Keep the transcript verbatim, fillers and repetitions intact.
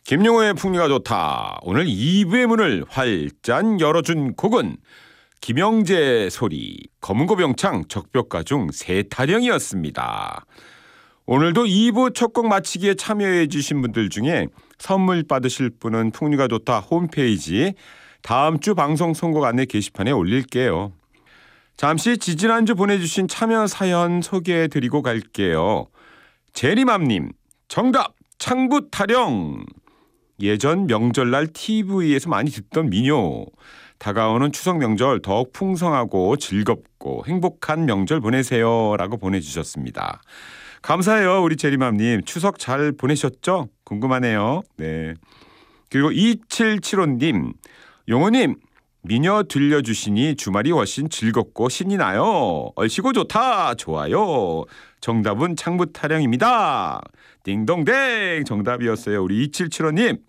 김용호의 풍미가 좋다. 오늘 이 부의 문을 활짝 열어준 곡은 김영재 소리, 검은고병창 적벽가 중 세타령이었습니다. 오늘도 이 부 첫 곡 마치기에 참여해 주신 분들 중에 선물 받으실 분은 풍미가 좋다 홈페이지 다음 주 방송 선곡 안내 게시판에 올릴게요. 잠시 지지난주 보내주신 참여 사연 소개해드리고 갈게요. 제리맘님, 정답 창부 타령. 예전 명절날 티비에서 많이 듣던 민요. 다가오는 추석 명절 더욱 풍성하고 즐겁고 행복한 명절 보내세요 라고 보내주셨습니다. 감사해요 우리 제리맘님. 추석 잘 보내셨죠? 궁금하네요. 네. 그리고 이칠칠오님, 용호님 민요 들려주시니 주말이 훨씬 즐겁고 신이 나요. 얼씨고 좋다. 좋아요. 정답은 창부 타령입니다. 띵동댕 정답이었어요. 우리 이칠칠오님